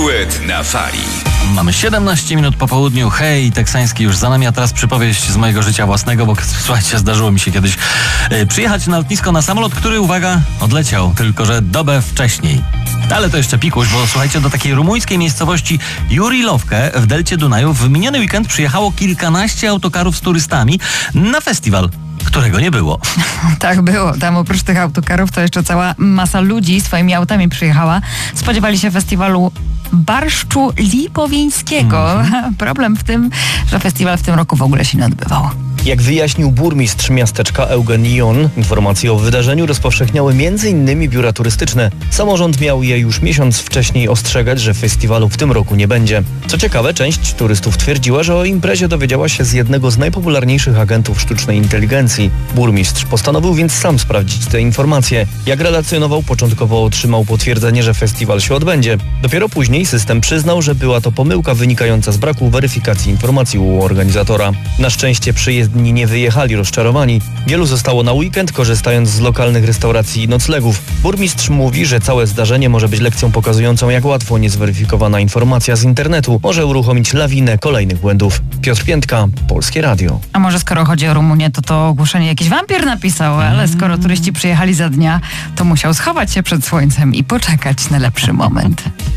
Duet na fali. Mamy 17 minut po południu. Hej, teksański już za nami, a teraz przypowieść z mojego życia własnego, bo słuchajcie, zdarzyło mi się kiedyś przyjechać na lotnisko na samolot, który, uwaga, odleciał, tylko że dobę wcześniej. Ale to jeszcze pikuś, bo słuchajcie, do takiej rumuńskiej miejscowości Jurilowkę w delcie Dunaju w miniony weekend przyjechało kilkanaście autokarów z turystami na festiwal, którego nie było. Tak było. Tam oprócz tych autokarów to jeszcze cała masa ludzi swoimi autami przyjechała. Spodziewali się festiwalu barszczu lipowińskiego. Problem w tym, że festiwal w tym roku w ogóle się nie odbywał. Jak wyjaśnił burmistrz miasteczka Eugen Ion, informacje o wydarzeniu rozpowszechniały m.in. biura turystyczne. Samorząd miał je już miesiąc wcześniej ostrzegać, że festiwalu w tym roku nie będzie. Co ciekawe, część turystów twierdziła, że o imprezie dowiedziała się z jednego z najpopularniejszych agentów sztucznej inteligencji. Burmistrz postanowił więc sam sprawdzić te informacje. Jak relacjonował, początkowo otrzymał potwierdzenie, że festiwal się odbędzie. Dopiero później system przyznał, że była to pomyłka wynikająca z braku weryfikacji informacji u organizatora. Na szczęście przyjezdni nie wyjechali rozczarowani. Wielu zostało na weekend, korzystając z lokalnych restauracji i noclegów. Burmistrz mówi, że całe zdarzenie może być lekcją pokazującą, jak łatwo niezweryfikowana informacja z internetu może uruchomić lawinę kolejnych błędów. Piotr Piętka, Polskie Radio. A może skoro chodzi o Rumunię, to ogłoszenie jakiś wampir napisał, ale skoro turyści przyjechali za dnia, to musiał schować się przed słońcem i poczekać na lepszy moment.